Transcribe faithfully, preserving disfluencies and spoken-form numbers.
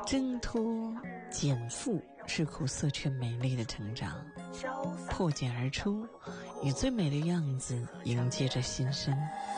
挣脱减负是苦涩却美丽的成长，破茧而出，以最美的样子迎接着新生。